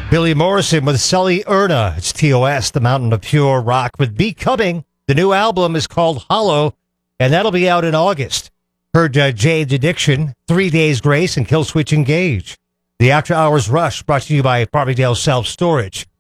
Billy Morrison with Sully Erna. It's TOS, the Mountain of Pure Rock, with Becoming. The new album is called Hollow, and that'll be out in August. Heard Jade's Addiction, 3 Days Grace, and Killswitch Engage. The After Hours Rush, brought to you by Barbadale Self Storage.